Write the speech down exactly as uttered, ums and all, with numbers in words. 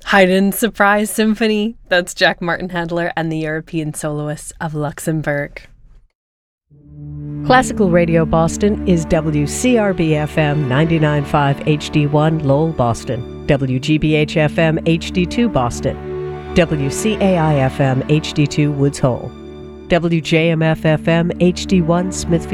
Haydn Surprise Symphony. That's Jack Martin Handler and the European Soloists of Luxembourg. Classical Radio Boston is W C R B F M ninety-nine point five H D one Lowell, Boston, W G B H F M H D two Boston, W C A I F M H D two Woods Hole, W J M F F M H D one Smithfield,